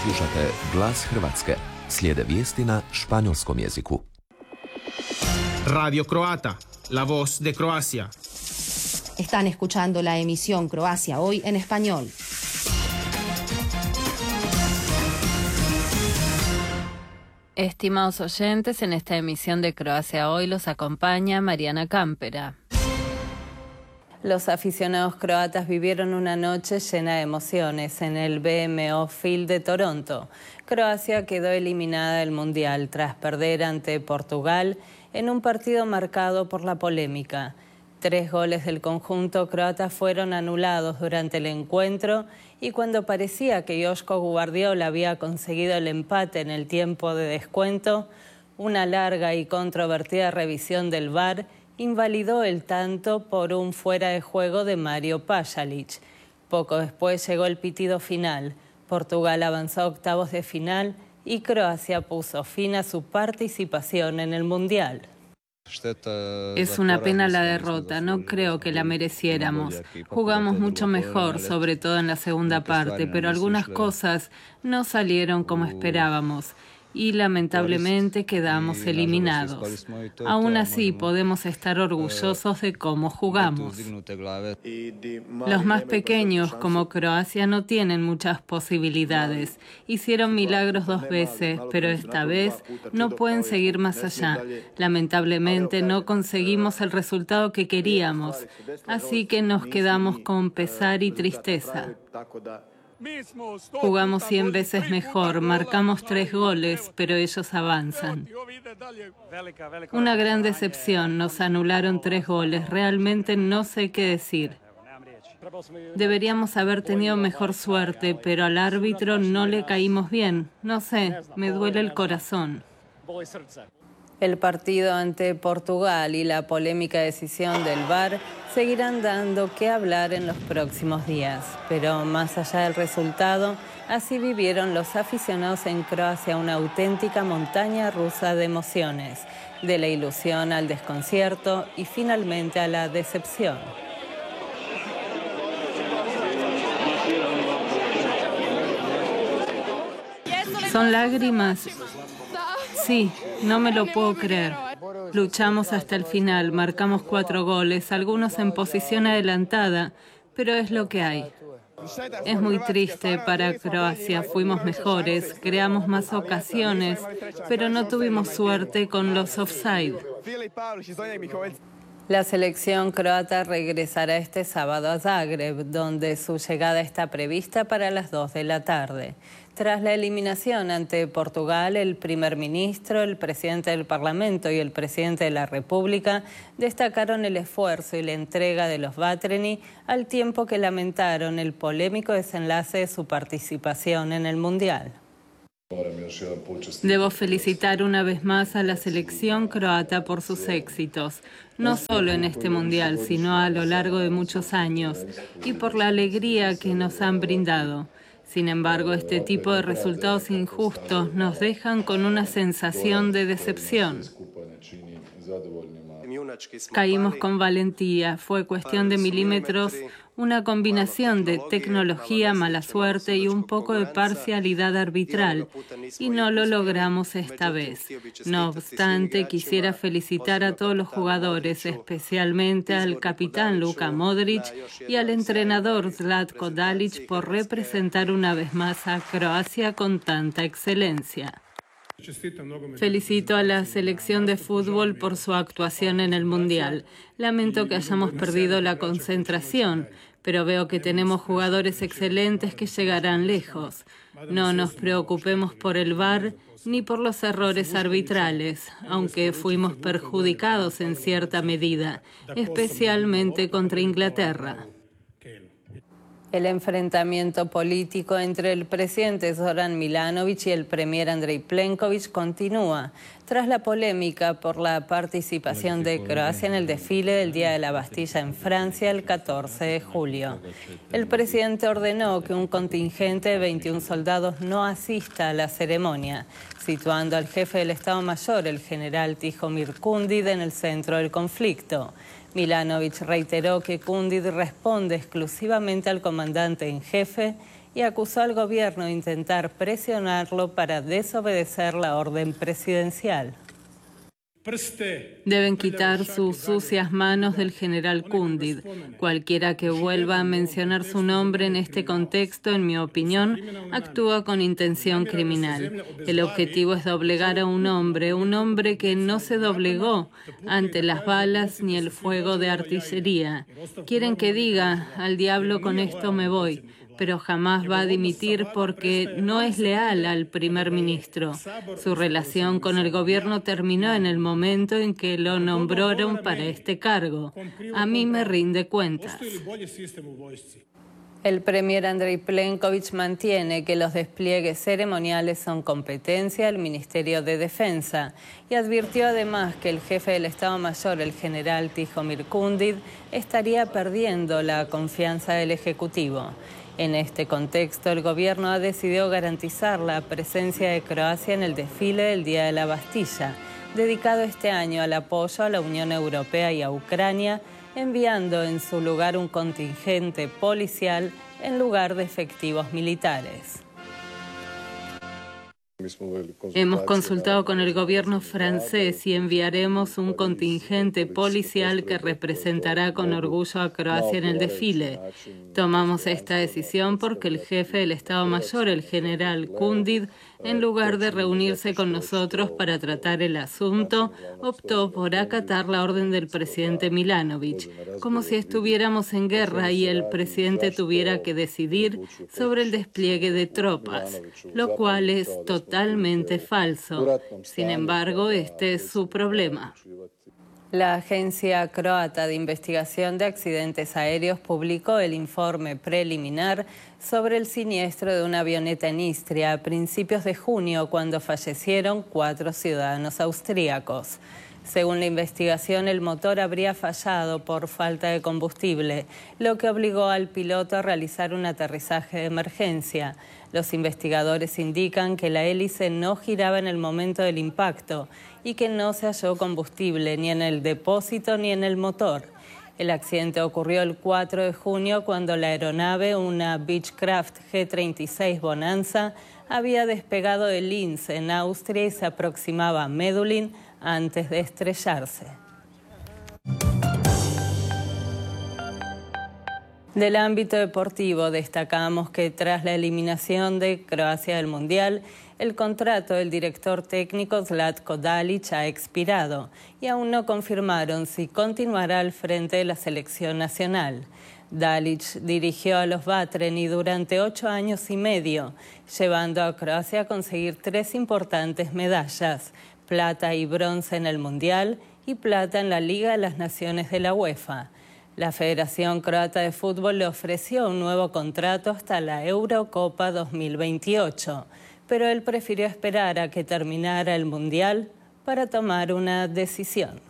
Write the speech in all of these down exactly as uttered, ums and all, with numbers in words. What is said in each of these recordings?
Slušate Glas Hrvatske. Slijede vijesti na španjolskom jeziku. Radio Croata, la voz de Croacia. Están escuchando la emisión Croacia Hoy en español. Estimados oyentes, en esta emisión de Croacia Hoy los acompaña Mariana Campera. Los aficionados croatas vivieron una noche llena de emociones en el B M O Field de Toronto. Croacia quedó eliminada del Mundial tras perder ante Portugal en un partido marcado por la polémica. Tres goles del conjunto croata fueron anulados durante el encuentro y cuando parecía que Joško Guardiola había conseguido el empate en el tiempo de descuento, una larga y controvertida revisión del V A R invalidó el tanto por un fuera de juego de Mario Pasalic. Poco después llegó el pitido final. Portugal avanzó a octavos de final y Croacia puso fin a su participación en el Mundial. Es una pena la derrota, no creo que la mereciéramos. Jugamos mucho mejor, sobre todo en la segunda parte, pero algunas cosas no salieron como esperábamos y lamentablemente quedamos eliminados. Aún así, podemos estar orgullosos de cómo jugamos. Los más pequeños, como Croacia, no tienen muchas posibilidades. Hicieron milagros dos veces, pero esta vez no pueden seguir más allá. Lamentablemente, no conseguimos el resultado que queríamos, así que nos quedamos con pesar y tristeza. Jugamos cien veces mejor, marcamos tres goles, pero ellos avanzan. Una gran decepción, nos anularon tres goles, realmente no sé qué decir. Deberíamos haber tenido mejor suerte, pero al árbitro no le caímos bien. No sé, me duele el corazón. El partido ante Portugal y la polémica decisión del V A R seguirán dando qué hablar en los próximos días. Pero más allá del resultado, así vivieron los aficionados en Croacia una auténtica montaña rusa de emociones, de la ilusión al desconcierto y finalmente a la decepción. ¿Son lágrimas? Sí, no me lo puedo creer. Luchamos hasta el final, marcamos cuatro goles, algunos en posición adelantada, pero es lo que hay. Es muy triste para Croacia, fuimos mejores, creamos más ocasiones, pero no tuvimos suerte con los offside. La selección croata regresará este sábado a Zagreb, donde su llegada está prevista para las dos de la tarde. Tras la eliminación ante Portugal, el primer ministro, el presidente del Parlamento y el presidente de la República destacaron el esfuerzo y la entrega de los Vatreni al tiempo que lamentaron el polémico desenlace de su participación en el Mundial. Debo felicitar una vez más a la selección croata por sus éxitos, no solo en este mundial, sino a lo largo de muchos años, y por la alegría que nos han brindado. Sin embargo, este tipo de resultados injustos nos dejan con una sensación de decepción. Caímos con valentía, fue cuestión de milímetros, una combinación de tecnología, mala suerte y un poco de parcialidad arbitral, y no lo logramos esta vez. No obstante, quisiera felicitar a todos los jugadores, especialmente al capitán Luka Modric y al entrenador Zlatko Dalic por representar una vez más a Croacia con tanta excelencia. Felicito a la selección de fútbol por su actuación en el Mundial. Lamento que hayamos perdido la concentración, pero veo que tenemos jugadores excelentes que llegarán lejos. No nos preocupemos por el V A R ni por los errores arbitrales, aunque fuimos perjudicados en cierta medida, especialmente contra Inglaterra. El enfrentamiento político entre el presidente Zoran Milanović y el premier Andrej Plenković continúa, tras la polémica por la participación de Croacia en el desfile del Día de la Bastilla en Francia el catorce de julio. El presidente ordenó que un contingente de veintiún soldados no asista a la ceremonia, situando al jefe del Estado Mayor, el general Tihomir Kundid, en el centro del conflicto. Milanović reiteró que Kundid responde exclusivamente al comandante en jefe y acusó al gobierno de intentar presionarlo para desobedecer la orden presidencial. Deben quitar sus sucias manos del general Kundid. Cualquiera que vuelva a mencionar su nombre en este contexto, en mi opinión, actúa con intención criminal. El objetivo es doblegar a un hombre, un hombre que no se doblegó ante las balas ni el fuego de artillería. Quieren que diga, al diablo con esto me voy, pero jamás va a dimitir porque no es leal al primer ministro. Su relación con el gobierno terminó en el momento en que lo nombraron para este cargo. A mí me rinde cuentas. El premier Andrei Plenković mantiene que los despliegues ceremoniales son competencia del Ministerio de Defensa y advirtió además que el jefe del Estado Mayor, el general Tihomir Kundid, estaría perdiendo la confianza del Ejecutivo. En este contexto, el gobierno ha decidido garantizar la presencia de Croacia en el desfile del Día de la Bastilla, dedicado este año al apoyo a la Unión Europea y a Ucrania, enviando en su lugar un contingente policial en lugar de efectivos militares. Hemos consultado con el gobierno francés y enviaremos un contingente policial que representará con orgullo a Croacia en el desfile. Tomamos esta decisión porque el jefe del Estado Mayor, el general Kundid, en lugar de reunirse con nosotros para tratar el asunto, optó por acatar la orden del presidente Milanović, como si estuviéramos en guerra y el presidente tuviera que decidir sobre el despliegue de tropas, lo cual es totalmente falso. Sin embargo, este es su problema. La Agencia Croata de Investigación de Accidentes Aéreos publicó el informe preliminar sobre el siniestro de una avioneta en Istria a principios de junio, cuando fallecieron cuatro ciudadanos austríacos. Según la investigación, el motor habría fallado por falta de combustible, lo que obligó al piloto a realizar un aterrizaje de emergencia. Los investigadores indican que la hélice no giraba en el momento del impacto y que no se halló combustible ni en el depósito ni en el motor. El accidente ocurrió el cuatro de junio cuando la aeronave, una Beechcraft G treinta y seis Bonanza, había despegado de Linz en Austria y se aproximaba a Medulin antes de estrellarse. Del ámbito deportivo destacamos que tras la eliminación de Croacia del Mundial, el contrato del director técnico Zlatko Dalić ha expirado y aún no confirmaron si continuará al frente de la selección nacional. Dalić dirigió a los Vatreni durante ocho años y medio, llevando a Croacia a conseguir tres importantes medallas, plata y bronce en el Mundial y plata en la Liga de las Naciones de la UEFA. La Federación Croata de Fútbol le ofreció un nuevo contrato hasta la Eurocopa dos mil veintiocho, pero él prefirió esperar a que terminara el Mundial para tomar una decisión.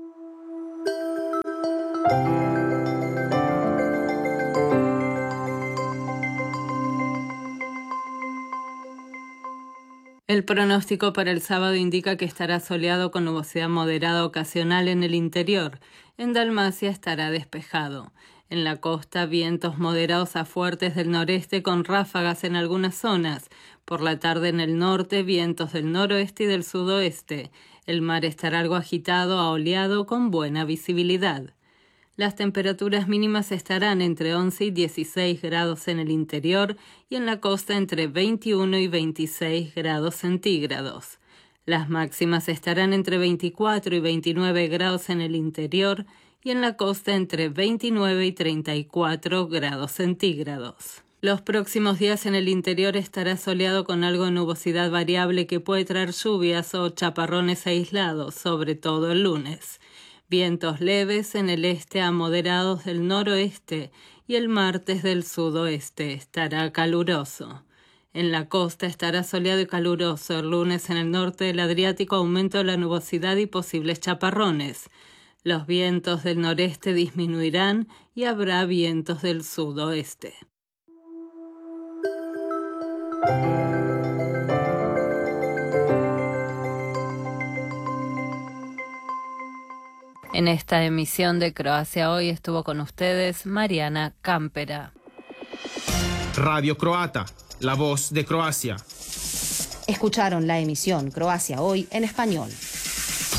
El pronóstico para el sábado indica que estará soleado con nubosidad moderada ocasional en el interior. En Dalmacia estará despejado. En la costa, vientos moderados a fuertes del noreste con ráfagas en algunas zonas. Por la tarde en el norte, vientos del noroeste y del sudoeste. El mar estará algo agitado a oleado con buena visibilidad. Las temperaturas mínimas estarán entre once y dieciséis grados en el interior y en la costa entre veintiuno y veintiséis grados centígrados. Las máximas estarán entre veinticuatro y veintinueve grados en el interior y en la costa entre veintinueve y treinta y cuatro grados centígrados. Los próximos días en el interior estará soleado con algo de nubosidad variable que puede traer lluvias o chaparrones aislados, sobre todo el lunes. Vientos leves en el este a moderados del noroeste y el martes del sudoeste estará caluroso. En la costa estará soleado y caluroso. El lunes en el norte del Adriático aumento de la nubosidad y posibles chaparrones. Los vientos del noreste disminuirán y habrá vientos del sudoeste. En esta emisión de Croacia Hoy estuvo con ustedes Mariana Campera. Radio Croata, la voz de Croacia. Escucharon la emisión Croacia Hoy en español.